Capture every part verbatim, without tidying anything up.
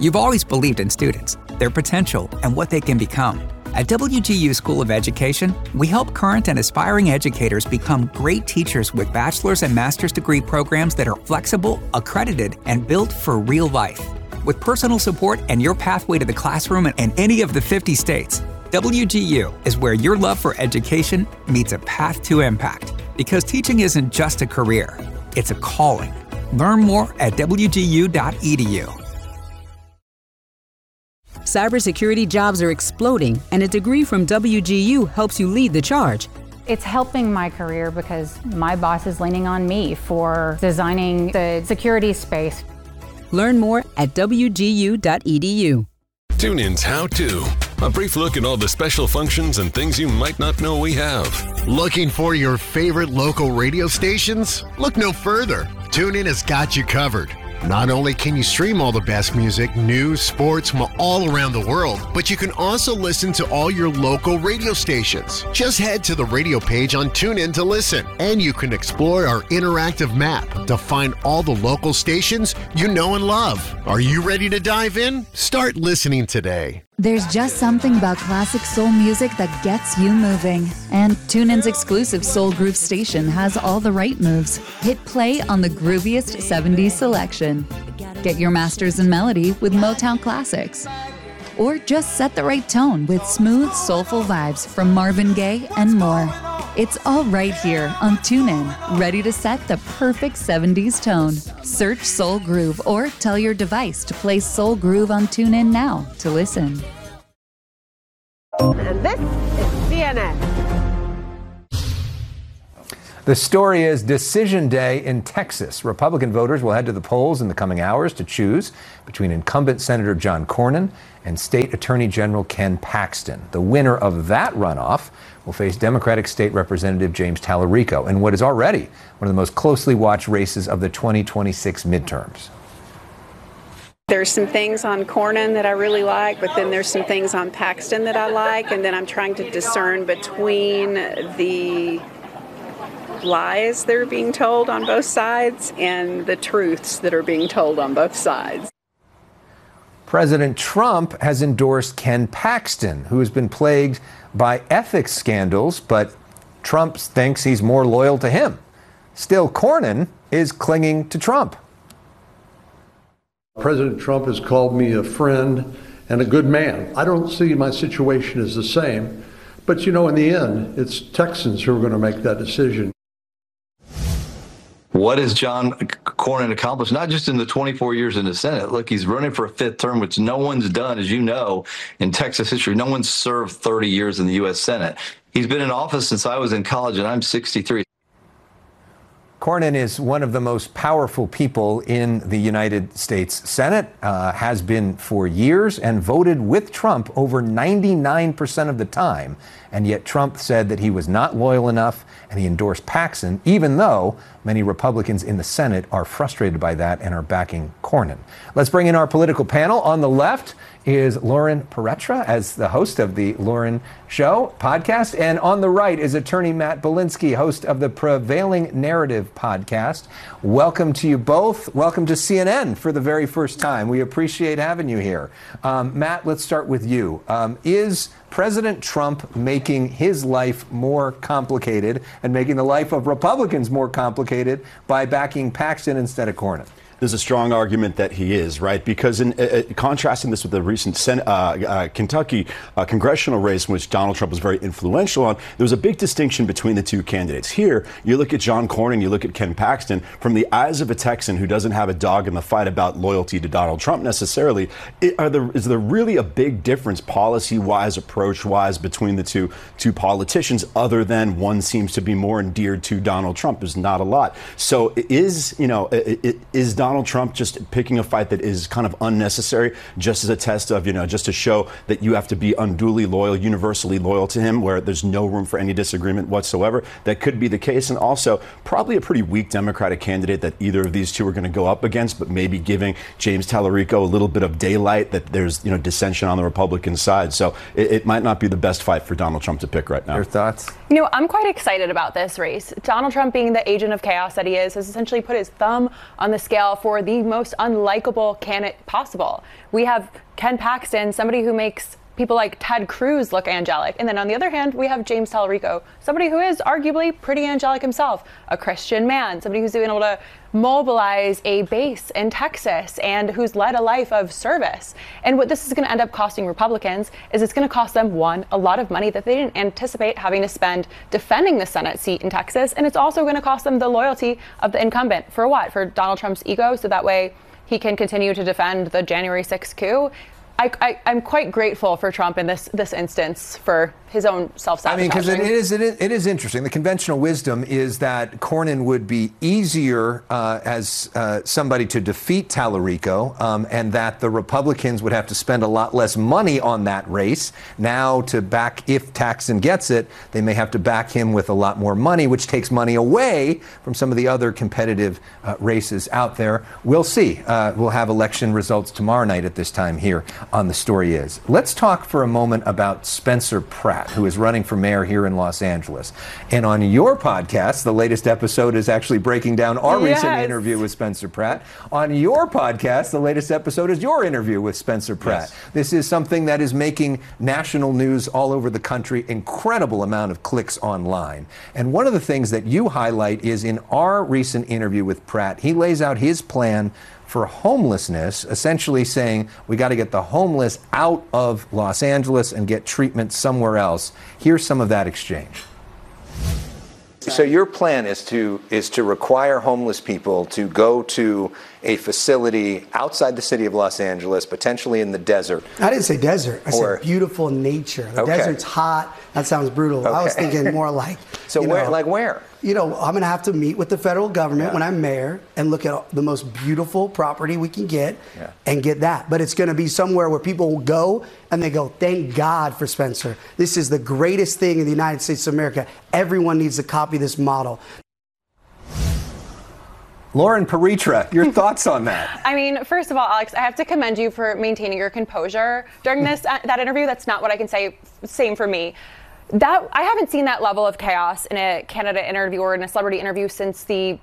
You've always believed in students, their potential, and what they can become. At W G U School of Education, we help current and aspiring educators become great teachers with bachelor's and master's degree programs that are flexible, accredited, and built for real life. With personal support and your pathway to the classroom in any of the fifty states, W G U is where your love for education meets a path to impact. Because teaching isn't just a career, it's a calling. Learn more at W G U dot E D U. Cybersecurity jobs are exploding, and a degree from W G U helps you lead the charge. It's helping my career because my boss is leaning on me for designing the security space. Learn more at W G U dot E D U. TuneIn's How To. A brief look at all the special functions and things you might not know we have. Looking for your favorite local radio stations? Look no further. TuneIn has got you covered. Not only can you stream all the best music, news, sports from all around the world, but you can also listen to all your local radio stations. Just head to the radio page on TuneIn to listen, and you can explore our interactive map to find all the local stations you know and love. Are you ready to dive in? Start listening today. There's just something about classic soul music that gets you moving. And TuneIn's exclusive Soul Groove station has all the right moves. Hit play on the grooviest seventies selection. Get your masters in melody with Motown classics. Or just set the right tone with smooth, soulful vibes from Marvin Gaye and more. It's all right here on TuneIn, ready to set the perfect seventies tone. Search Soul Groove or tell your device to play Soul Groove on TuneIn now to listen. And this is C N N. The story is Decision Day in Texas. Republican voters will head to the polls in the coming hours to choose between incumbent Senator John Cornyn and State Attorney General Ken Paxton. The winner of that runoff will face Democratic State Representative James Tallarico in what is already one of the most closely watched races of the twenty twenty-six midterms. There's some things on Cornyn that I really like, but then there's some things on Paxton that I like, and then I'm trying to discern between the lies that are being told on both sides and the truths that are being told on both sides. President Trump has endorsed Ken Paxton, who has been plagued by ethics scandals, but Trump thinks he's more loyal to him. Still, Cornyn is clinging to Trump. President Trump has called me a friend and a good man. I don't see my situation as the same, but you know, in the end, it's Texans who are going to make that decision. What has John Cornyn accomplished, not just in the twenty-four years in the Senate? Look, he's running for a fifth term, which no one's done, as you know, in Texas history. No one's served thirty years in the U S Senate. He's been in office since I was in college, and I'm sixty-three. Cornyn is one of the most powerful people in the United States Senate, uh, has been for years, and voted with Trump over ninety-nine percent of the time. And yet Trump said that he was not loyal enough, and he endorsed Paxton, even though many Republicans in the Senate are frustrated by that and are backing Cornyn. Let's bring in our political panel. On the left is Lauren Peretra as the host of the Lauren Show podcast. And on the right is attorney Matt Belinsky, host of the Prevailing Narrative podcast. Welcome to you both. Welcome to C N N for the very first time. We appreciate having you here. Um, Matt, let's start with you. Um, is President Trump making his life more complicated and making the life of Republicans more complicated by backing Paxton instead of Cornyn? There's a strong argument that he is, right? Because in uh, contrasting this with the recent Sen- uh, uh, Kentucky uh, congressional race in which Donald Trump was very influential on, there was a big distinction between the two candidates. Here, you look at John Cornyn, you look at Ken Paxton, from the eyes of a Texan who doesn't have a dog in the fight about loyalty to Donald Trump necessarily, it, are there, is there really a big difference policy-wise, approach-wise between the two, two politicians, other than one seems to be more endeared to Donald Trump? There's not a lot. So is, you know, is Donald Donald Trump just picking a fight that is kind of unnecessary, just as a test of, you know, just to show that you have to be unduly loyal, universally loyal to him, where there's no room for any disagreement whatsoever? That could be the case. And also probably a pretty weak Democratic candidate that either of these two are going to go up against, but maybe giving James Tallarico a little bit of daylight that there's, you know, dissension on the Republican side. So it, it might not be the best fight for Donald Trump to pick right now. Your thoughts? You know, I'm quite excited about this race. Donald Trump, being the agent of chaos that he is, has essentially put his thumb on the scale file for the most unlikable candidate possible. We have Ken Paxton, somebody who makes people like Ted Cruz look angelic. And then on the other hand, we have James Tallarico, somebody who is arguably pretty angelic himself, a Christian man, somebody who's been able to mobilize a base in Texas and who's led a life of service. And what this is going to end up costing Republicans is it's going to cost them, one, a lot of money that they didn't anticipate having to spend defending the Senate seat in Texas. And it's also going to cost them the loyalty of the incumbent. For what? For Donald Trump's ego, so that way he can continue to defend the January sixth coup. I, I, I'm quite grateful for Trump in this this instance for his own self-sabotaging. I mean, because it is, it is it is interesting. The conventional wisdom is that Cornyn would be easier uh, as uh, somebody to defeat Tallarico, um, and that the Republicans would have to spend a lot less money on that race. Now, to back, if Paxton gets it, they may have to back him with a lot more money, which takes money away from some of the other competitive uh, races out there. We'll see. Uh, we'll have election results tomorrow night at this time here on The Story Is. Let's talk for a moment about Spencer Pratt, who is running for mayor here in Los Angeles. And on your podcast, the latest episode is actually breaking down our yes. recent interview with Spencer Pratt. On your podcast, the latest episode is your interview with Spencer Pratt. Yes. This is something that is making national news all over the country, incredible amount of clicks online. And one of the things that you highlight is in our recent interview with Pratt, he lays out his plan for homelessness, essentially saying we got to get the homeless out of Los Angeles and get treatment somewhere else. Here's some of that exchange. So your plan is to is to require homeless people to go to a facility outside the city of Los Angeles, potentially in the desert. I didn't say desert. I or, said beautiful nature. The okay. desert's hot. That sounds brutal. Okay. I was thinking more like. So you where, know, like where? You know, I'm going to have to meet with the federal government yeah. when I'm mayor and look at the most beautiful property we can get yeah. and get that. But it's going to be somewhere where people will go and they go, thank God for Spencer. This is the greatest thing in the United States of America. Everyone needs to copy this model. Lauren Paritra, your thoughts on that? I mean, first of all, Alex, I have to commend you for maintaining your composure during this uh, that interview. That's not what I can say. Same for me. That I haven't seen that level of chaos in a candidate interview or in a celebrity interview since the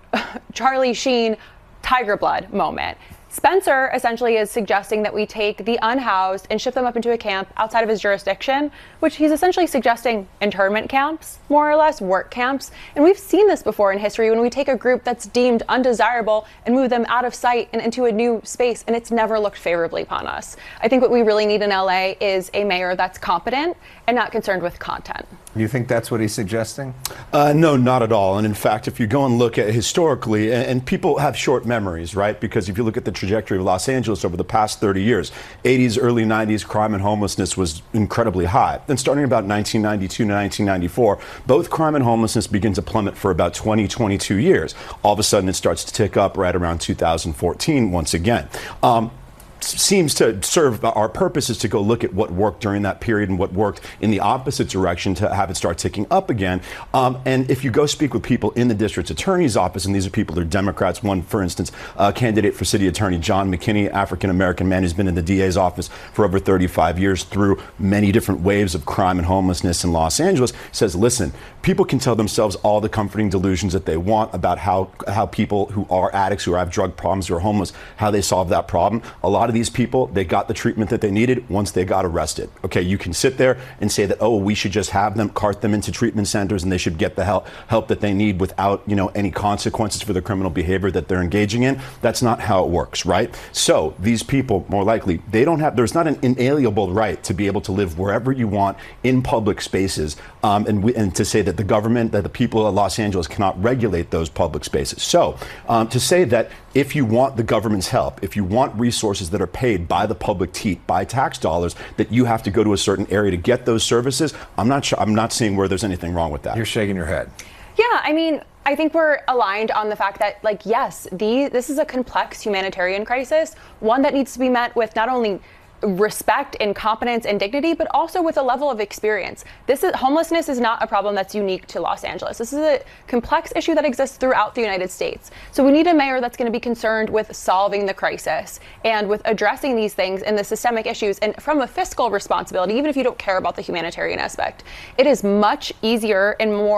Charlie Sheen Tiger Blood moment. Spencer essentially is suggesting that we take the unhoused and ship them up into a camp outside of his jurisdiction, which he's essentially suggesting internment camps, more or less work camps. And we've seen this before in history when we take a group that's deemed undesirable and move them out of sight and into a new space, and it's never looked favorably upon us. I think what we really need in L A is a mayor that's competent and not concerned with content. You think that's what he's suggesting? Uh, no, not at all. And in fact, if you go and look at historically, and, and people have short memories, right? Because if you look at the trajectory of Los Angeles over the past thirty years, eighties, early nineties, crime and homelessness was incredibly high. Then starting about nineteen ninety-two to nineteen ninety-four, both crime and homelessness begin to plummet for about twenty, twenty-two years. All of a sudden, it starts to tick up right around two thousand fourteen once again. Um, seems to serve our purpose is to go look at what worked during that period and what worked in the opposite direction to have it start ticking up again. Um, and if you go speak with people in the district attorney's office, and these are people that are Democrats, one, for instance, uh, candidate for city attorney John McKinney, African-American man who's been in the D A's office for over thirty-five years through many different waves of crime and homelessness in Los Angeles, says, listen, people can tell themselves all the comforting delusions that they want about how, how people who are addicts, who have drug problems, who are homeless, how they solve that problem. A lot of these people, they got the treatment that they needed once they got arrested. Okay, you can sit there and say that, oh, we should just have them, cart them into treatment centers and they should get the help help that they need without, you know, any consequences for the criminal behavior that they're engaging in. That's not how it works, right? So these people, more likely, they don't have, there's not an inalienable right to be able to live wherever you want in public spaces, um, and, we, and to say that the government, that the people of Los Angeles cannot regulate those public spaces. So um, to say that if you want the government's help, if you want resources that are paid by the public teat, by tax dollars, that you have to go to a certain area to get those services, I'm not sure, I'm not seeing where there's anything wrong with that. You're shaking your head. Yeah, I mean, I think we're aligned on the fact that, like, yes, the, this is a complex humanitarian crisis, one that needs to be met with not only respect and competence and dignity, but also with a level of experience. This is homelessness is not a problem that's unique to Los Angeles. This is a complex issue that exists throughout the United States. So we need a mayor that's going to be concerned with solving the crisis and with addressing these things and the systemic issues. And from a fiscal responsibility, even if you don't care about the humanitarian aspect, it is much easier and more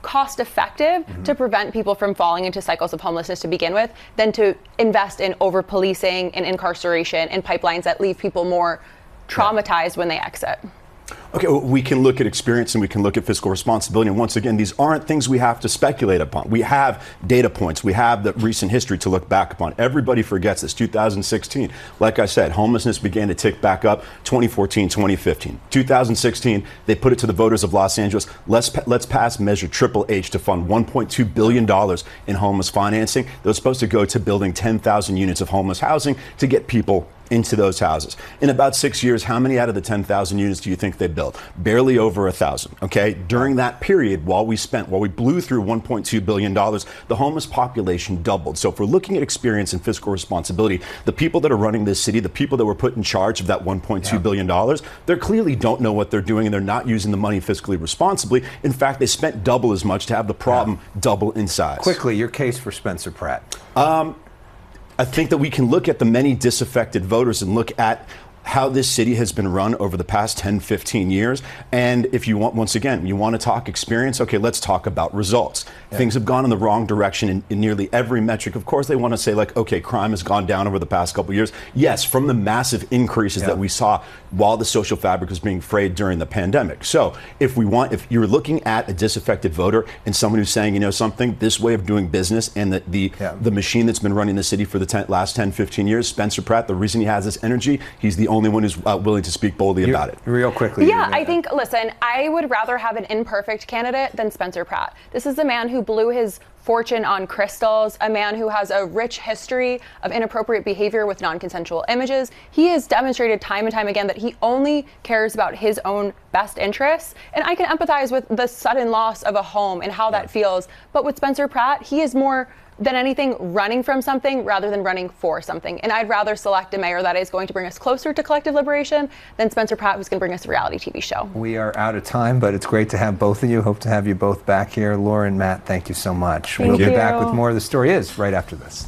cost effective mm-hmm. to prevent people from falling into cycles of homelessness to begin with than to invest in over policing and incarceration and pipelines that leave people more traumatized yeah. when they exit. Okay, well, we can look at experience and we can look at fiscal responsibility. And once again, these aren't things we have to speculate upon. We have data points. We have the recent history to look back upon. Everybody forgets this. two thousand sixteen, like I said, homelessness began to tick back up. twenty fourteen, twenty fifteen. two thousand sixteen, they put it to the voters of Los Angeles. Let's, let's pass Measure Triple H to fund one point two billion dollars in homeless financing. That was supposed to go to building ten thousand units of homeless housing to get people into those houses. In about six years, how many out of the ten thousand units do you think they built? Barely over a thousand, okay? During that period, while we spent, while we blew through one point two billion dollars, the homeless population doubled. So if we're looking at experience and fiscal responsibility, the people that are running this city, the people that were put in charge of that one point two billion dollars, they clearly don't know what they're doing and they're not using the money fiscally responsibly. In fact, they spent double as much to have the problem yeah. double in size. Quickly, your case for Spencer Pratt. Um, I think that we can look at the many disaffected voters and look at how this city has been run over the past ten, fifteen years. And if you want, once again, you want to talk experience, okay, let's talk about results. Yeah. Things have gone in the wrong direction in, in nearly every metric. Of course, they want to say like, okay, crime has gone down over the past couple of years. Yes, from the massive increases yeah. that we saw while the social fabric was being frayed during the pandemic. So if we want, if you're looking at a disaffected voter and someone who's saying, you know something, this way of doing business and the the, yeah. the machine that's been running the city for the ten, last ten, fifteen years, Spencer Pratt, the reason he has this energy, he's the only one who's uh, willing to speak boldly You're, about it. Real quickly. Yeah, I think, listen, I would rather have an imperfect candidate than Spencer Pratt. This is a man who blew his fortune on crystals, a man who has a rich history of inappropriate behavior with non-consensual images. He has demonstrated time and time again that he only cares about his own best interests. And I can empathize with the sudden loss of a home and how that feels. But with Spencer Pratt, he is more than anything running from something rather than running for something. And I'd rather select a mayor that is going to bring us closer to collective liberation than Spencer Pratt, who's going to bring us a reality T V show. We are out of time, but it's great to have both of you. Hope to have you both back here. Laura and Matt, thank you so much. Thank we'll you. be back with more of The Story Is right after this.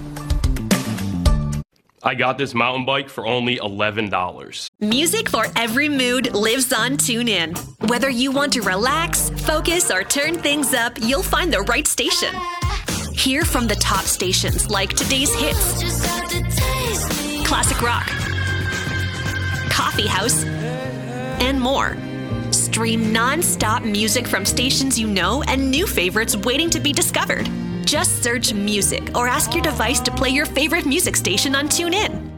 I got this mountain bike for only eleven dollars. Music for every mood lives on TuneIn. Whether you want to relax, focus, or turn things up, you'll find the right station. Hear from the top stations like Today's Hits, Classic Rock, Coffee House, and more. Stream non-stop music from stations you know and new favorites waiting to be discovered. Just search music or ask your device to play your favorite music station on TuneIn.